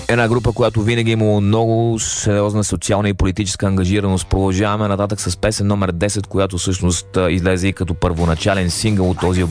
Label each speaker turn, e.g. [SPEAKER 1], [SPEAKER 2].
[SPEAKER 1] Една група, която винаги има много сериозна социална и политическа ангажираност. Продължаваме нататък с песен номер 10, която всъщност излезе и като първоначален сингъл от този